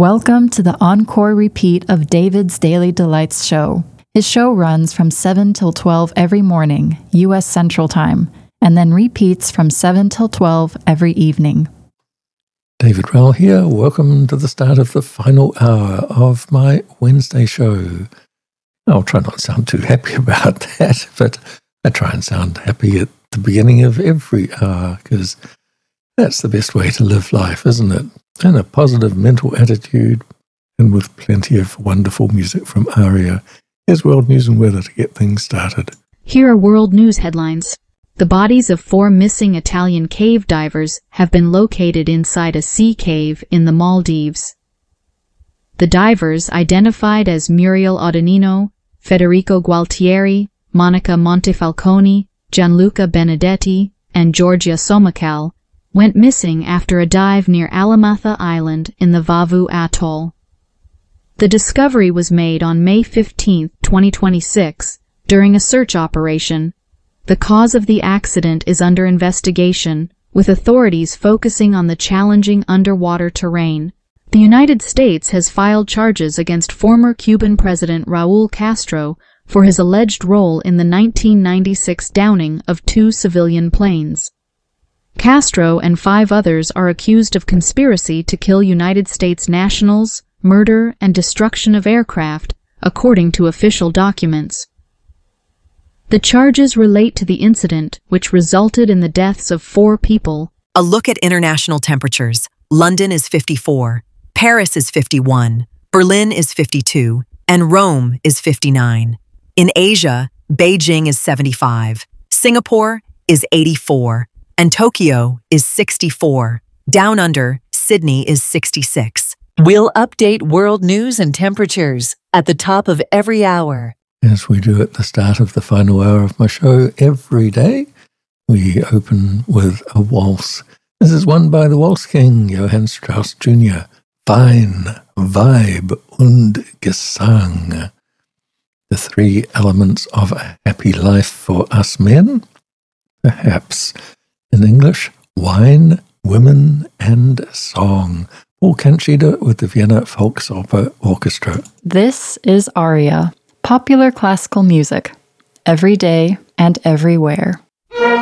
Welcome to the encore repeat of David's Daily Delights show. His show runs from 7 till 12 every morning, U.S. Central Time, and then repeats from 7 till 12 every evening. David Rowell here. Welcome to the start of the final hour of my Wednesday show. I'll try not to sound too happy about that, but I try and sound happy at the beginning of every hour because that's the best way to live life, isn't it? And a positive mental attitude, and with plenty of wonderful music from Aria. Here's world news and weather to get things started. Here are world news headlines. The bodies of 4 missing Italian cave divers have been located inside a sea cave in the Maldives. The divers, identified as Muriel Audanino, Federico Gualtieri, Monica Montefalcone, Gianluca Benedetti, and Giorgia Somacal, went missing after a dive near Alamatha Island in the Vavu Atoll. The discovery was made on May 15, 2026, during a search operation. The cause of the accident is under investigation, with authorities focusing on the challenging underwater terrain. The United States has filed charges against former Cuban President Raúl Castro for his alleged role in the 1996 downing of 2 civilian planes. Castro and 5 others are accused of conspiracy to kill United States nationals, murder, and destruction of aircraft, according to official documents. The charges relate to the incident, which resulted in the deaths of 4 people. A look at international temperatures. London is 54, Paris is 51, Berlin is 52, and Rome is 59. In Asia, Beijing is 75, Singapore is 84, and Tokyo is 64. Down under, Sydney is 66. We'll update world news and temperatures at the top of every hour. As we do at the start of the final hour of my show every day, we open with a waltz. This is one by the Waltz King, Johann Strauss Jr. Wein, Weib und Gesang. The 3 elements of a happy life for us men? Perhaps. In English, wine, women, and song. Paul Kantschieder with the Vienna Volksoper Orchestra. This is Aria, popular classical music, every day and everywhere.